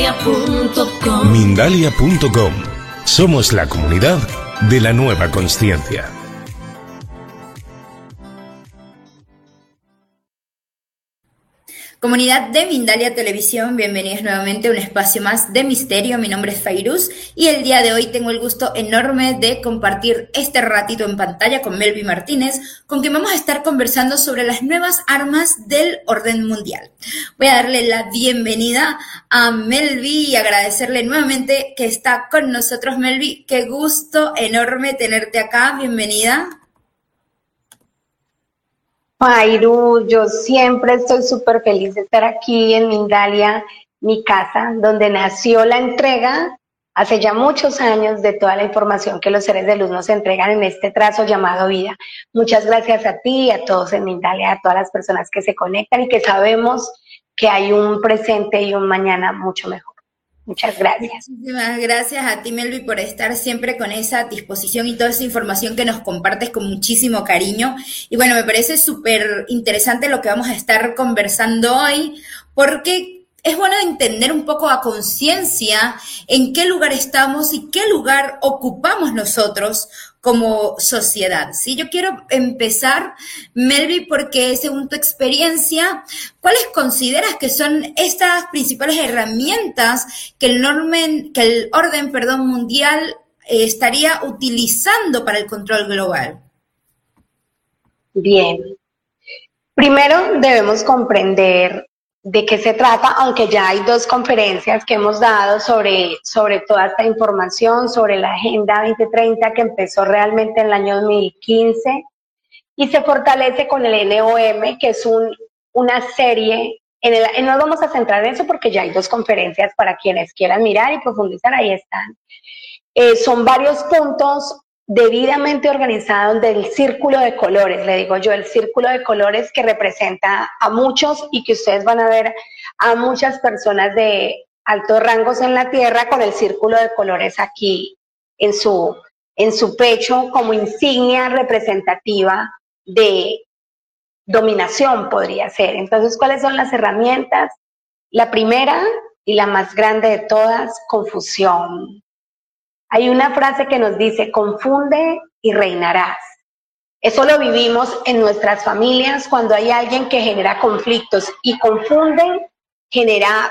Mindalia.com. Mindalia.com. Somos la comunidad de la nueva consciencia. Comunidad de Mindalia Televisión, bienvenidos nuevamente a un espacio más de misterio. Mi nombre es Fairuz y el día de hoy tengo el gusto enorme de compartir este ratito en pantalla con Melvi Martínez, con quien vamos a estar conversando sobre las nuevas armas del orden mundial. Voy a darle la bienvenida a Melvi y agradecerle nuevamente que está con nosotros. Melvi, qué gusto enorme tenerte acá, bienvenida. Fairuz, yo siempre estoy súper feliz de estar aquí en Mindalia, mi casa, donde nació la entrega hace ya muchos años de toda la información que los seres de luz nos entregan en este trazo llamado vida. Muchas gracias a ti y a todos en Mindalia, a todas las personas que se conectan y que sabemos que hay un presente y un mañana mucho mejor. Muchas gracias. Muchísimas gracias a ti, Melvi, por estar siempre con esa disposición y toda esa información que nos compartes con muchísimo cariño. Y bueno, me parece súper interesante lo que vamos a estar conversando hoy, porque es bueno entender un poco a conciencia en qué lugar estamos y qué lugar ocupamos nosotros como sociedad, ¿sí? Yo quiero empezar, Melvi, porque según tu experiencia, ¿cuáles consideras que son estas principales herramientas que el orden mundial estaría utilizando para el control global? Bien. Primero debemos comprender de qué se trata, aunque ya hay 2 conferencias que hemos dado sobre toda esta información, sobre la Agenda 2030 que empezó realmente en el año 2015 y se fortalece con el NOM, que es una serie, no vamos a centrar en eso porque ya hay 2 conferencias para quienes quieran mirar y profundizar, ahí están. Son varios puntos debidamente organizados del círculo de colores, le digo yo, el círculo de colores que representa a muchos y que ustedes van a ver a muchas personas de altos rangos en la tierra con el círculo de colores aquí en su pecho como insignia representativa de dominación, podría ser. Entonces, ¿cuáles son las herramientas? La primera y la más grande de todas, confusión. Hay una frase que nos dice, confunde y reinarás. Eso lo vivimos en nuestras familias cuando hay alguien que genera conflictos y confunde, genera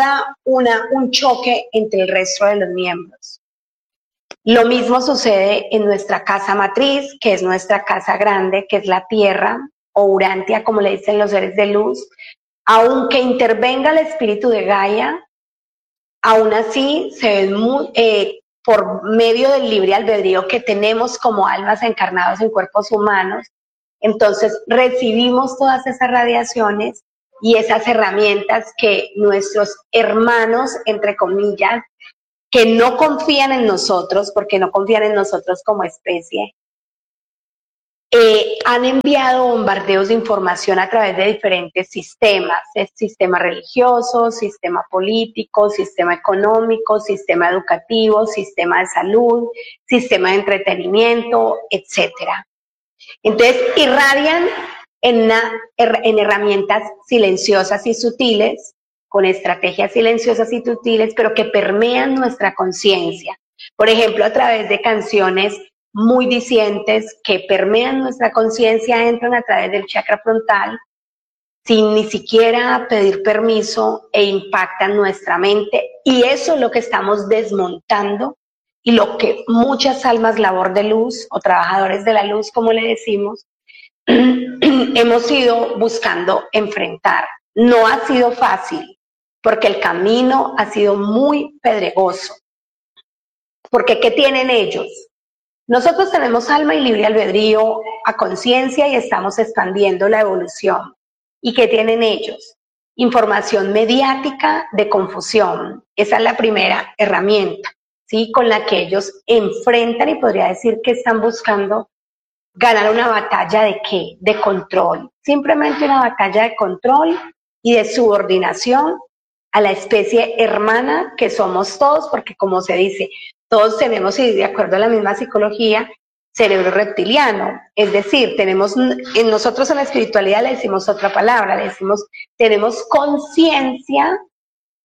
un choque entre el resto de los miembros. Lo mismo sucede en nuestra casa matriz, que es nuestra casa grande, que es la tierra, o Urantia, como le dicen los seres de luz. Aunque intervenga el espíritu de Gaia, aún así se ve por medio del libre albedrío que tenemos como almas encarnadas en cuerpos humanos, entonces recibimos todas esas radiaciones y esas herramientas que nuestros hermanos, entre comillas, que no confían en nosotros, porque no confían en nosotros como especie, han enviado bombardeos de información a través de diferentes sistemas, el sistema religioso, sistema político, sistema económico, sistema educativo, sistema de salud, sistema de entretenimiento, etcétera. Entonces irradian en herramientas silenciosas y sutiles, con estrategias silenciosas y sutiles, pero que permean nuestra conciencia. Por ejemplo, a través de canciones muy dicientes que permean nuestra conciencia, entran a través del chakra frontal sin ni siquiera pedir permiso e impactan nuestra mente, y eso es lo que estamos desmontando y lo que muchas almas labor de luz o trabajadores de la luz, como le decimos, hemos ido buscando enfrentar. No ha sido fácil porque el camino ha sido muy pedregoso, porque ¿qué tienen ellos? Nosotros tenemos alma y libre albedrío a conciencia y estamos expandiendo la evolución. ¿Y qué tienen ellos? Información mediática de confusión. Esa es la primera herramienta, ¿sí? Con la que ellos enfrentan y podría decir que están buscando ganar una batalla ¿de qué? De control. Simplemente una batalla de control y de subordinación a la especie hermana que somos todos, porque como se dice, todos tenemos, y de acuerdo a la misma psicología, cerebro reptiliano, es decir, nosotros en la espiritualidad le decimos otra palabra, le decimos, tenemos conciencia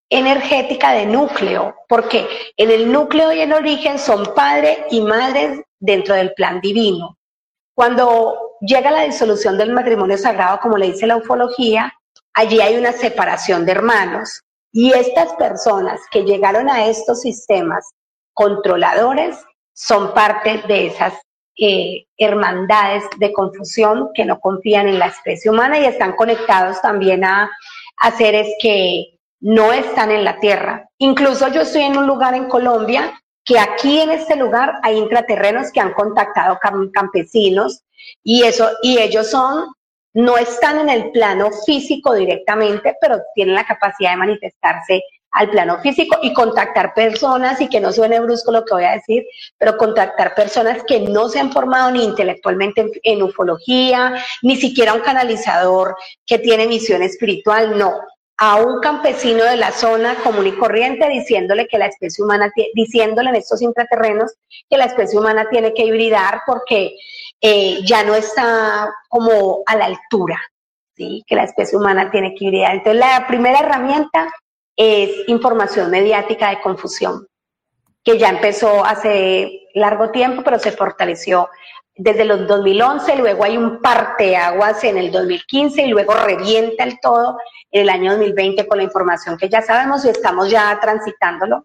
energética de núcleo, porque en el núcleo y en origen son padre y madre dentro del plan divino. Cuando llega la disolución del matrimonio sagrado, como le dice la ufología, allí hay una separación de hermanos. Y estas personas que llegaron a estos sistemas controladores son parte de esas hermandades de confusión que no confían en la especie humana y están conectados también a seres que no están en la Tierra. Incluso yo estoy en un lugar en Colombia que aquí en este lugar hay intraterrenos que han contactado campesinos y ellos no están en el plano físico directamente, pero tienen la capacidad de manifestarse al plano físico y contactar personas, y que no suene brusco lo que voy a decir, pero contactar personas que no se han formado ni intelectualmente en ufología, ni siquiera un canalizador que tiene misión espiritual, no. A un campesino de la zona común y corriente diciéndole que la especie humana, diciéndole en estos intraterrenos que la especie humana tiene que hibridar porque ya no está como a la altura, ¿sí? Que la especie humana tiene que hibridar. Entonces la primera herramienta es información mediática de confusión, que ya empezó hace largo tiempo, pero se fortaleció desde los 2011, luego hay un parteaguas en el 2015 y luego revienta el todo en el año 2020 con la información que ya sabemos y estamos ya transitándolo.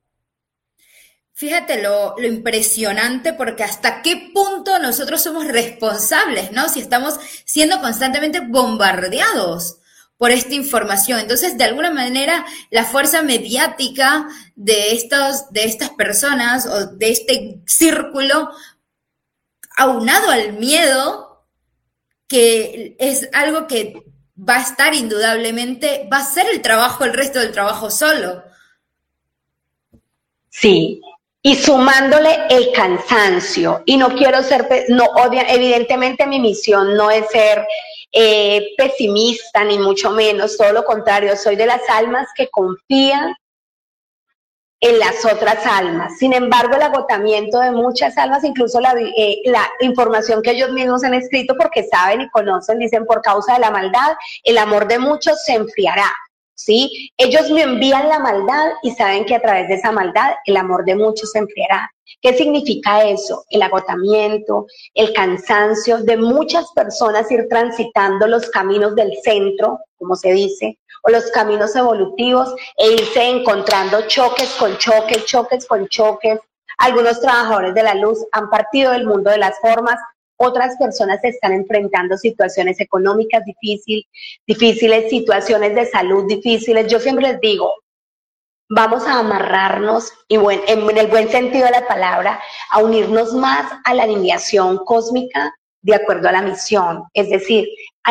Fíjate lo impresionante, porque hasta qué punto nosotros somos responsables, ¿no? Si estamos siendo constantemente bombardeados por esta información. Entonces, de alguna manera, la fuerza mediática de estas personas o de este círculo, aunado al miedo, que es algo que va a estar indudablemente, va a ser el resto del trabajo solo. Sí, y sumándole el cansancio, y no quiero ser, evidentemente mi misión no es ser pesimista, ni mucho menos, todo lo contrario, soy de las almas que confían en las otras almas. Sin embargo, el agotamiento de muchas almas, incluso la información que ellos mismos han escrito, porque saben y conocen, dicen, por causa de la maldad, el amor de muchos se enfriará, ¿sí? Ellos me envían la maldad y saben que a través de esa maldad el amor de muchos se enfriará. ¿Qué significa eso? El agotamiento, el cansancio de muchas personas ir transitando los caminos del centro, como se dice, o los caminos evolutivos, e irse encontrando choques con choques, choques con choques. Algunos trabajadores de la luz han partido del mundo de las formas, otras personas se están enfrentando situaciones económicas difíciles, situaciones de salud difíciles. Yo siempre les digo, vamos a amarrarnos, y en el buen sentido de la palabra, a unirnos más a la alineación cósmica de acuerdo a la misión. Es decir,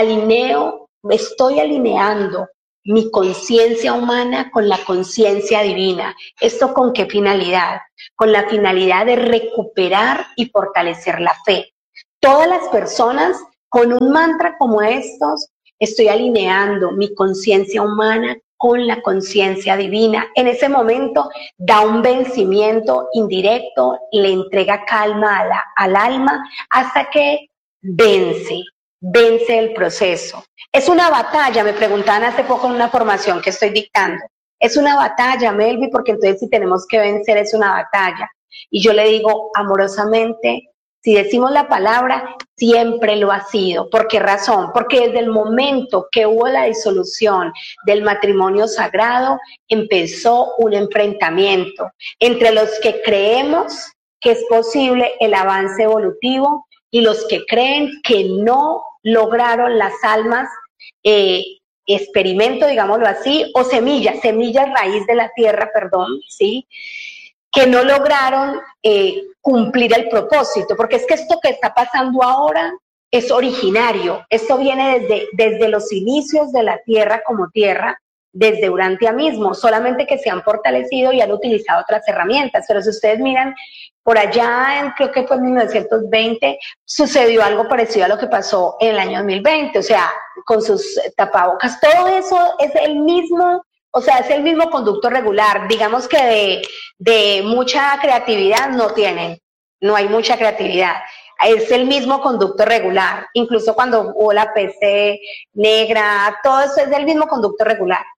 estoy alineando mi conciencia humana con la conciencia divina. ¿Esto con qué finalidad? Con la finalidad de recuperar y fortalecer la fe. Todas las personas con un mantra como estos, estoy alineando mi conciencia humana con la conciencia divina. En ese momento da un vencimiento indirecto, le entrega calma al alma hasta que vence el proceso. Es una batalla, me preguntaban hace poco en una formación que estoy dictando. Es una batalla, Melvi, porque entonces si tenemos que vencer es una batalla. Y yo le digo amorosamente, si decimos la palabra, siempre lo ha sido. ¿Por qué razón? Porque desde el momento que hubo la disolución del matrimonio sagrado, empezó un enfrentamiento entre los que creemos que es posible el avance evolutivo y los que creen que no lograron las almas experimento, digámoslo así, o semillas raíz de la tierra, perdón, ¿sí? Que no lograron cumplir el propósito, porque es que esto que está pasando ahora es originario, esto viene desde los inicios de la tierra como tierra, desde Urantia mismo, solamente que se han fortalecido y han utilizado otras herramientas, pero si ustedes miran, por allá, creo que fue en 1920, sucedió algo parecido a lo que pasó en el año 2020, o sea, con sus tapabocas, todo eso es el mismo. O sea, es el mismo conducto regular. Digamos que de mucha creatividad no hay mucha creatividad. Es el mismo conducto regular. Incluso cuando hubo la peste negra, todo eso es del mismo conducto regular.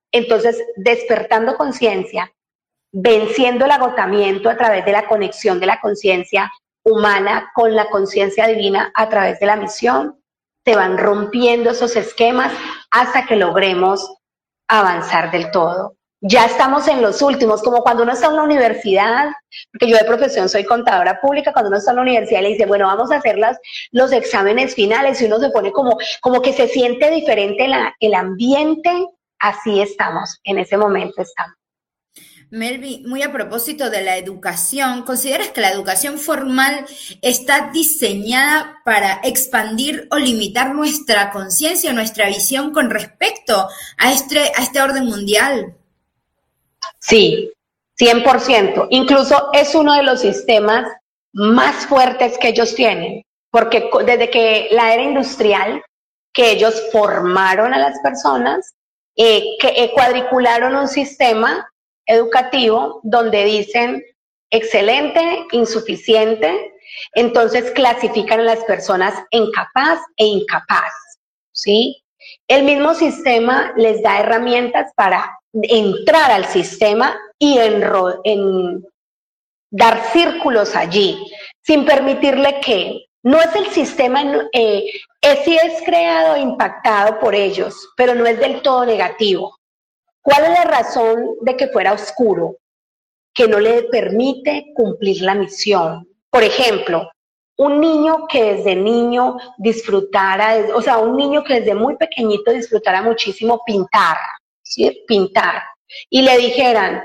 Entonces, despertando conciencia, venciendo el agotamiento a través de la conexión de la conciencia humana con la conciencia divina a través de la misión, se van rompiendo esos esquemas hasta que logremos avanzar del todo. Ya estamos en los últimos, como cuando uno está en la universidad, porque yo de profesión soy contadora pública, cuando uno está en la universidad le dice, bueno, vamos a hacer los exámenes finales, y uno se pone como que se siente diferente el ambiente, así estamos, en ese momento estamos. Melvi, muy a propósito de la educación, ¿consideras que la educación formal está diseñada para expandir o limitar nuestra conciencia, nuestra visión con respecto a este orden mundial? Sí, 100%. Incluso es uno de los sistemas más fuertes que ellos tienen, porque desde que la era industrial, que ellos formaron a las personas, cuadricularon un sistema educativo donde dicen excelente, insuficiente, entonces clasifican a las personas en capaz e incapaz, ¿sí? El mismo sistema les da herramientas para entrar al sistema y dar círculos allí, sin permitirle que no es el sistema, sí es creado e impactado por ellos, pero no es del todo negativo. ¿Cuál es la razón de que fuera oscuro? Que no le permite cumplir la misión. Por ejemplo, un niño que desde niño disfrutara, o sea, un niño que desde muy pequeñito disfrutara muchísimo pintar, ¿sí? Pintar, y le dijeran,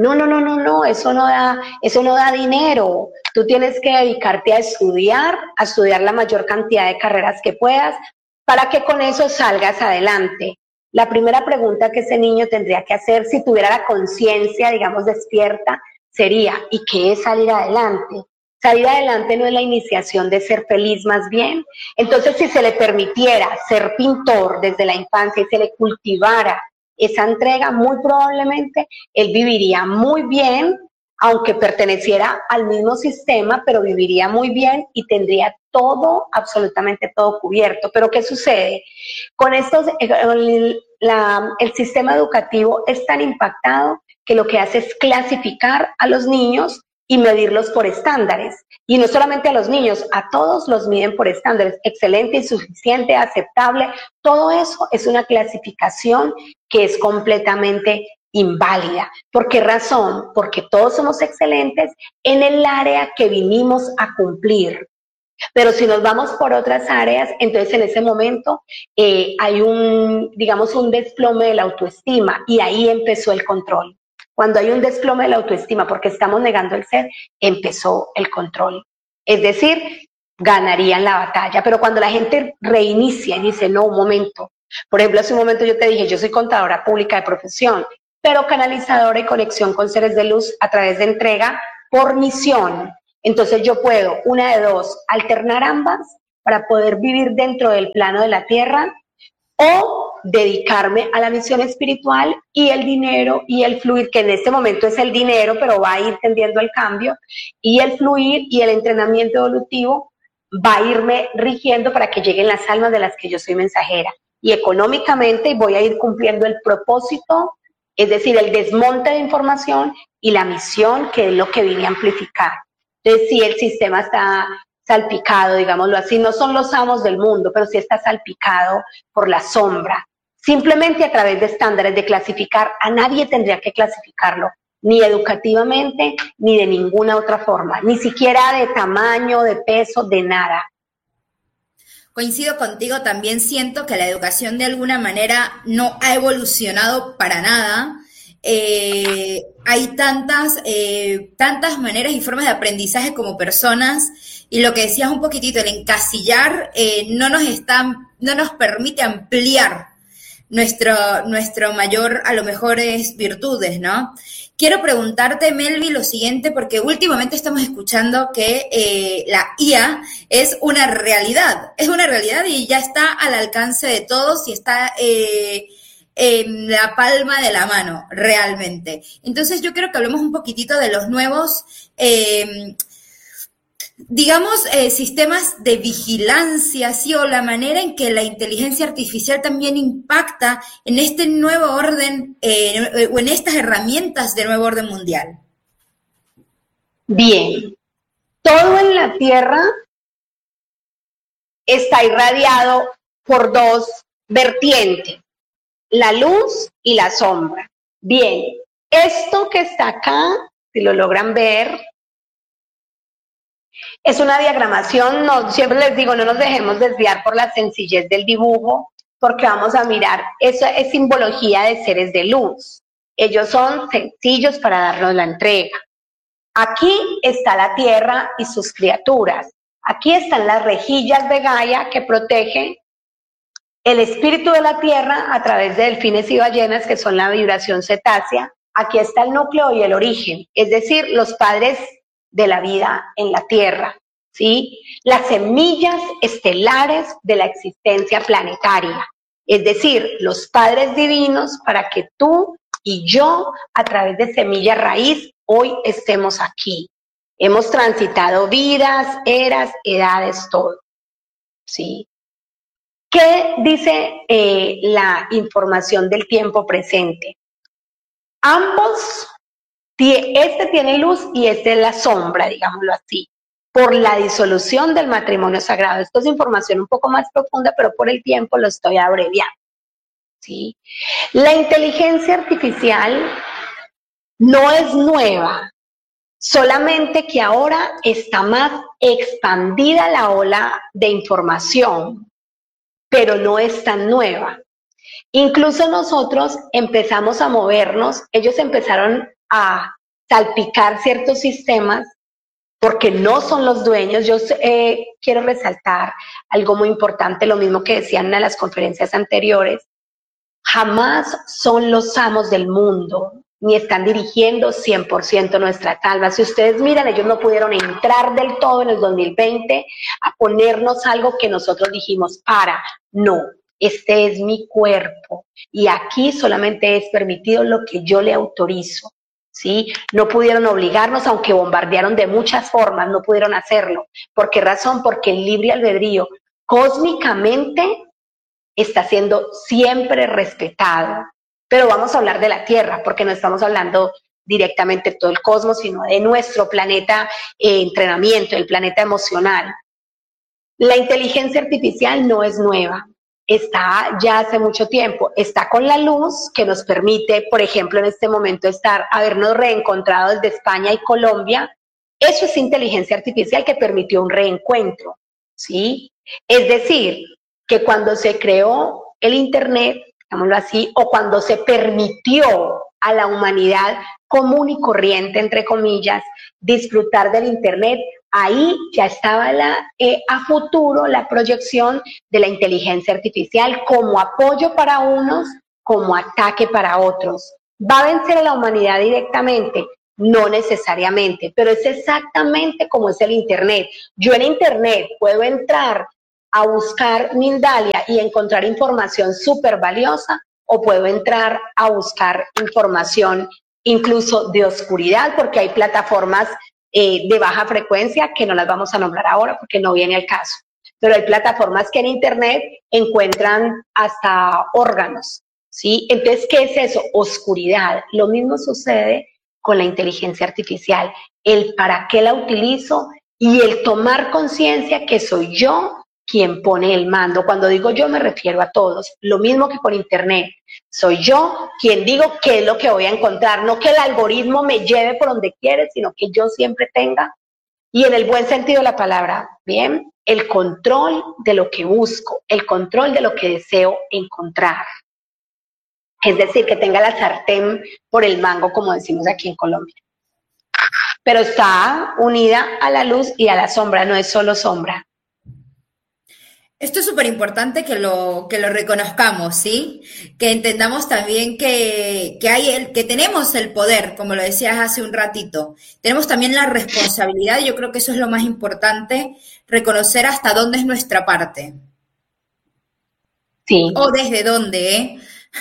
no, eso no da dinero, tú tienes que dedicarte a estudiar la mayor cantidad de carreras que puedas, para que con eso salgas adelante. La primera pregunta que ese niño tendría que hacer, si tuviera la conciencia, digamos, despierta, sería, ¿y qué es salir adelante? Salir adelante no es la iniciación de ser feliz, más bien. Entonces, si se le permitiera ser pintor desde la infancia y se le cultivara esa entrega, muy probablemente él viviría muy bien, aunque perteneciera al mismo sistema, pero viviría muy bien y tendría todo, absolutamente todo cubierto. Pero ¿qué sucede? Con estos, el sistema educativo es tan impactado que lo que hace es clasificar a los niños y medirlos por estándares. Y no solamente a los niños, a todos los miden por estándares. Excelente, insuficiente, aceptable. Todo eso es una clasificación que es completamente inválida. ¿Por qué razón? Porque todos somos excelentes en el área que vinimos a cumplir. Pero si nos vamos por otras áreas, entonces en ese momento hay un desplome de la autoestima, y ahí empezó el control. Cuando hay un desplome de la autoestima porque estamos negando el ser, empezó el control. Es decir, ganarían la batalla. Pero cuando la gente reinicia y dice, no, un momento. Por ejemplo, hace un momento yo te dije, yo soy contadora pública de profesión, pero canalizadora y conexión con seres de luz a través de entrega por misión. Entonces yo puedo, una de dos, alternar ambas para poder vivir dentro del plano de la tierra, o dedicarme a la misión espiritual y el dinero y el fluir, que en este momento es el dinero, pero va a ir tendiendo al cambio, y el fluir y el entrenamiento evolutivo va a irme rigiendo para que lleguen las almas de las que yo soy mensajera. Y económicamente voy a ir cumpliendo el propósito, es decir, el desmonte de información y la misión, que es lo que vine a amplificar. Entonces, sí, el sistema está salpicado, digámoslo así, no son los amos del mundo, pero sí está salpicado por la sombra. Simplemente a través de estándares de clasificar, a nadie tendría que clasificarlo, ni educativamente, ni de ninguna otra forma, ni siquiera de tamaño, de peso, de nada. Coincido contigo, también siento que la educación de alguna manera no ha evolucionado para nada. Hay tantas maneras y formas de aprendizaje como personas, y lo que decías un poquitito, el encasillar no nos permite ampliar nuestro mayor, a lo mejor, es virtudes, ¿no? Quiero preguntarte, Melvi, lo siguiente, porque últimamente estamos escuchando que la IA es una realidad y ya está al alcance de todos y está en la palma de la mano, realmente. Entonces yo quiero que hablemos un poquitito de los nuevos digamos, sistemas de vigilancia, ¿sí? O la manera en que la inteligencia artificial también impacta en este nuevo orden o en estas herramientas del nuevo orden mundial. Bien, todo en la Tierra está irradiado por dos vertientes, la luz y la sombra. Bien, esto que está acá, si lo logran ver, es una diagramación. No, siempre les digo, no nos dejemos desviar por la sencillez del dibujo, porque vamos a mirar, eso es simbología de seres de luz. Ellos son sencillos para darnos la entrega. Aquí está la Tierra y sus criaturas. Aquí están las rejillas de Gaia que protegen el espíritu de la Tierra a través de delfines y ballenas, que son la vibración cetácea. Aquí está el núcleo y el origen, es decir, los padres de la vida en la Tierra, ¿sí? Las semillas estelares de la existencia planetaria, es decir, los padres divinos para que tú y yo, a través de semilla raíz, hoy estemos aquí. Hemos transitado vidas, eras, edades, todo, ¿sí? ¿Qué dice la información del tiempo presente? Ambos, este tiene luz y este es la sombra, digámoslo así, por la disolución del matrimonio sagrado. Esto es información un poco más profunda, pero por el tiempo lo estoy abreviando, ¿sí? La inteligencia artificial no es nueva, solamente que ahora está más expandida la ola de información, pero no es tan nueva. Incluso nosotros empezamos a movernos, ellos empezaron a salpicar ciertos sistemas porque no son los dueños. Yo quiero resaltar algo muy importante, lo mismo que decían en las conferencias anteriores, jamás son los amos del mundo, ni están dirigiendo 100% nuestra alma. Si ustedes miran, ellos no pudieron entrar del todo en el 2020 a ponernos algo que nosotros dijimos, no, este es mi cuerpo y aquí solamente es permitido lo que yo le autorizo, ¿sí? No pudieron obligarnos, aunque bombardearon de muchas formas, no pudieron hacerlo. ¿Por qué razón? Porque el libre albedrío cósmicamente está siendo siempre respetado. Pero vamos a hablar de la Tierra, porque no estamos hablando directamente de todo el cosmos, sino de nuestro planeta entrenamiento, el planeta emocional. La inteligencia artificial no es nueva, está ya hace mucho tiempo, está con la luz que nos permite, por ejemplo, en este momento habernos reencontrado desde España y Colombia. Eso es inteligencia artificial que permitió un reencuentro, ¿sí? Es decir, que cuando se creó el Internet, digámoslo así, o cuando se permitió a la humanidad común y corriente, entre comillas, disfrutar del Internet, ahí ya estaba a futuro la proyección de la inteligencia artificial como apoyo para unos, como ataque para otros. ¿Va a vencer a la humanidad directamente? No necesariamente, pero es exactamente como es el Internet. Yo en Internet puedo entrar a buscar Mindalia y encontrar información súper valiosa, o puedo entrar a buscar información incluso de oscuridad, porque hay plataformas de baja frecuencia que no las vamos a nombrar ahora porque no viene al caso, pero hay plataformas que en Internet encuentran hasta órganos, ¿sí? Entonces, ¿qué es eso? Oscuridad. Lo mismo sucede con la inteligencia artificial, el para qué la utilizo y el tomar conciencia que soy yo quien pone el mando. Cuando digo yo me refiero a todos, lo mismo que con Internet. Soy yo quien digo qué es lo que voy a encontrar, no que el algoritmo me lleve por donde quiere, sino que yo siempre tenga, y en el buen sentido de la palabra, bien, el control de lo que busco, el control de lo que deseo encontrar. Es decir, que tenga la sartén por el mango, como decimos aquí en Colombia. Pero está unida a la luz y a la sombra, no es solo sombra. Esto es súper importante que lo reconozcamos, ¿sí? Que entendamos también que tenemos el poder, como lo decías hace un ratito. Tenemos también la responsabilidad, y yo creo que eso es lo más importante, reconocer hasta dónde es nuestra parte. Sí. O desde dónde, ¿eh?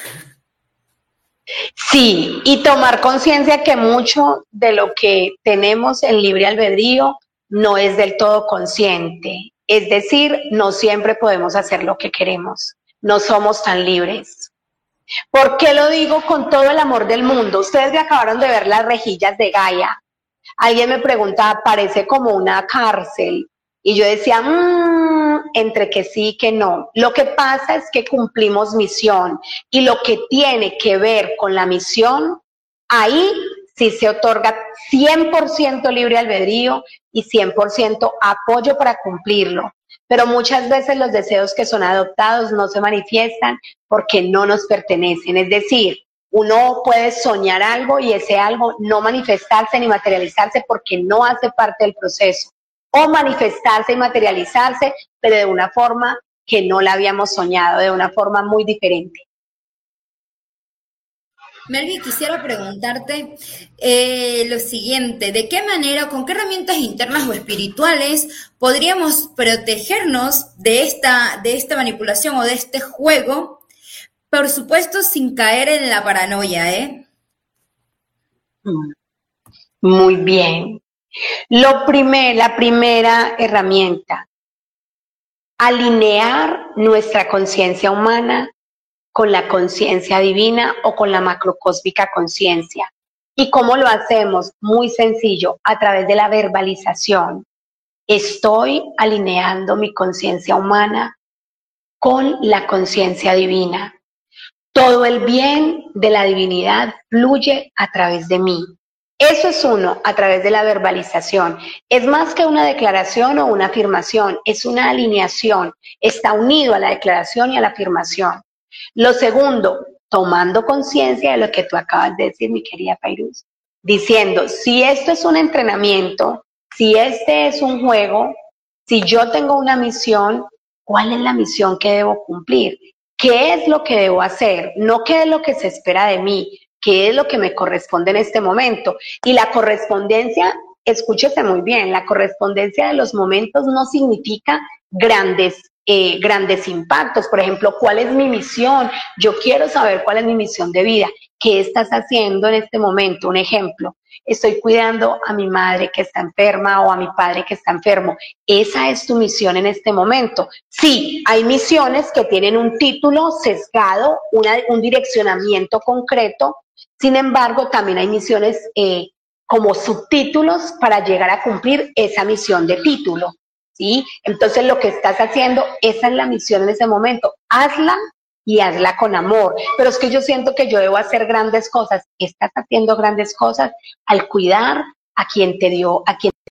Sí, y tomar conciencia que mucho de lo que tenemos en libre albedrío no es del todo consciente. Es decir, no siempre podemos hacer lo que queremos. No somos tan libres. ¿Por qué lo digo con todo el amor del mundo? Ustedes me acabaron de ver las rejillas de Gaia. Alguien me preguntaba, parece como una cárcel. Y yo decía, entre que sí y que no. Lo que pasa es que cumplimos misión. Y lo que tiene que ver con la misión, ahí sí se otorga 100% libre albedrío y 100% apoyo para cumplirlo. Pero muchas veces los deseos que son adoptados no se manifiestan porque no nos pertenecen. Es decir, uno puede soñar algo y ese algo no manifestarse ni materializarse porque no hace parte del proceso. O manifestarse y materializarse, pero de una forma que no la habíamos soñado, de una forma muy diferente. Melvi, quisiera preguntarte lo siguiente, ¿de qué manera, con qué herramientas internas o espirituales podríamos protegernos de esta manipulación o de este juego? Por supuesto, sin caer en la paranoia, ¿eh? Muy bien. La primera herramienta, alinear nuestra conciencia humana con la conciencia divina o con la macrocósmica conciencia. ¿Y cómo lo hacemos? Muy sencillo, a través de la verbalización. Estoy alineando mi conciencia humana con la conciencia divina. Todo el bien de la divinidad fluye a través de mí. Eso es uno, a través de la verbalización. Es más que una declaración o una afirmación, es una alineación. Está unido a la declaración y a la afirmación. Lo segundo, tomando conciencia de lo que tú acabas de decir, mi querida Fairuz, diciendo, si esto es un entrenamiento, si este es un juego, si yo tengo una misión, ¿cuál es la misión que debo cumplir? ¿Qué es lo que debo hacer? No qué es lo que se espera de mí, qué es lo que me corresponde en este momento. Y la correspondencia, escúchese muy bien, la correspondencia de los momentos no significa grandes impactos. Por ejemplo, ¿cuál es mi misión? Yo quiero saber cuál es mi misión de vida. ¿Qué estás haciendo en este momento? Un ejemplo, estoy cuidando a mi madre que está enferma o a mi padre que está enfermo. ¿Esa es tu misión en este momento? Sí, hay misiones que tienen un título sesgado, un direccionamiento concreto. Sin embargo, también hay misiones como subtítulos para llegar a cumplir esa misión de título. ¿Sí? Entonces lo que estás haciendo, esa es la misión en ese momento, hazla y hazla con amor. Pero es que yo siento que yo debo hacer grandes cosas. Estás haciendo grandes cosas al cuidar a quien te dio,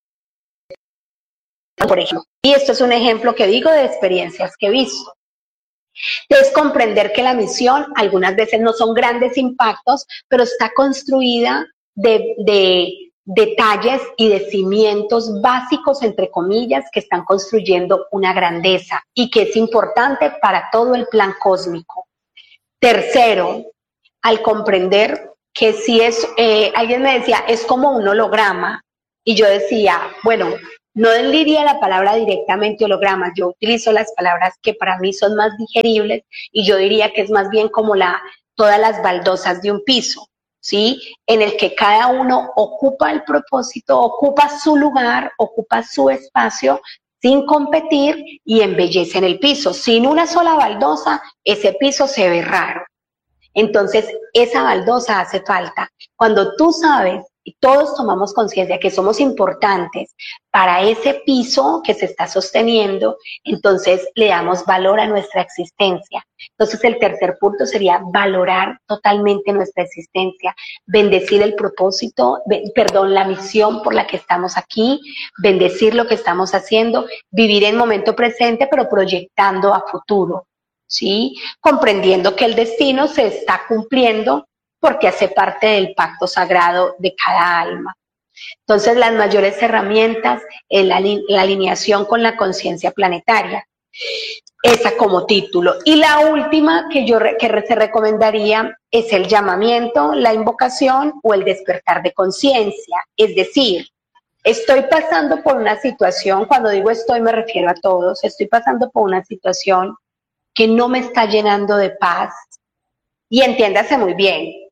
por ejemplo. Y esto es un ejemplo que digo de experiencias que he visto. Entonces, comprender que la misión algunas veces no son grandes impactos, pero está construida de detalles y de cimientos básicos, entre comillas, que están construyendo una grandeza y que es importante para todo el plan cósmico. Tercero, al comprender que si es, alguien me decía, es como un holograma, y yo decía, bueno, no diría la palabra directamente holograma, yo utilizo las palabras que para mí son más digeribles, y yo diría que es más bien como todas las baldosas de un piso, ¿sí? En el que cada uno ocupa el propósito, ocupa su lugar, ocupa su espacio, sin competir y embellece en el piso. Sin una sola baldosa, ese piso se ve raro. Entonces, esa baldosa hace falta. Cuando tú sabes y todos tomamos conciencia que somos importantes para ese piso que se está sosteniendo, entonces le damos valor a nuestra existencia. Entonces, el tercer punto sería valorar totalmente nuestra existencia, bendecir el propósito, la misión por la que estamos aquí, bendecir lo que estamos haciendo, vivir en momento presente, pero proyectando a futuro. ¿Sí? Comprendiendo que el destino se está cumpliendo porque hace parte del pacto sagrado de cada alma. Entonces, las mayores herramientas es la alineación con la conciencia planetaria, esa como título. Y la última que se recomendaría es el llamamiento, la invocación o el despertar de conciencia. Es decir, estoy pasando por una situación, cuando digo estoy me refiero a todos, estoy pasando por una situación que no me está llenando de paz. Y entiéndase muy bien,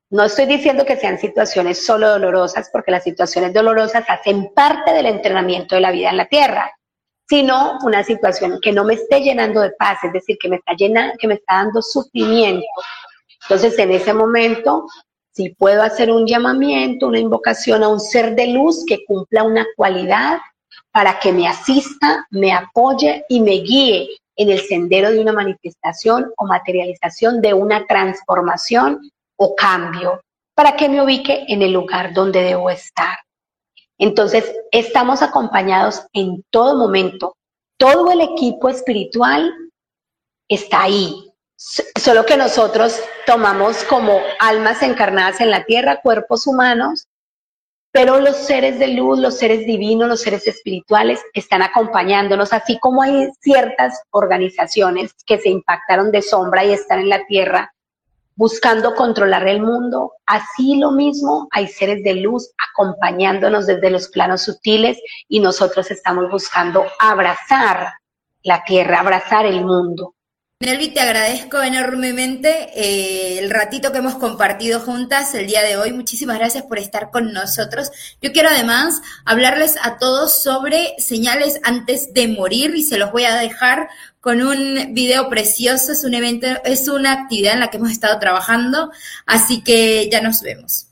No estoy diciendo que sean situaciones solo dolorosas, porque las situaciones dolorosas hacen parte del entrenamiento de la vida en la tierra, sino una situación que no me esté llenando de paz, es decir, que me está dando sufrimiento. Entonces, en ese momento, si puedo hacer un llamamiento, una invocación a un ser de luz que cumpla una cualidad para que me asista, me apoye y me guíe en el sendero de una manifestación o materialización de una transformación o cambio, para que me ubique en el lugar donde debo estar. Entonces, estamos acompañados en todo momento. Todo el equipo espiritual está ahí. Solo que nosotros tomamos como almas encarnadas en la tierra, cuerpos humanos, pero los seres de luz, los seres divinos, los seres espirituales están acompañándonos, así como hay ciertas organizaciones que se impactaron de sombra y están en la tierra buscando controlar el mundo, así lo mismo hay seres de luz acompañándonos desde los planos sutiles y nosotros estamos buscando abrazar la tierra, abrazar el mundo. Nelvi, te agradezco enormemente el ratito que hemos compartido juntas el día de hoy. Muchísimas gracias por estar con nosotros. Yo quiero además hablarles a todos sobre señales antes de morir y se los voy a dejar con un video precioso. Es un evento, es una actividad en la que hemos estado trabajando, así que ya nos vemos.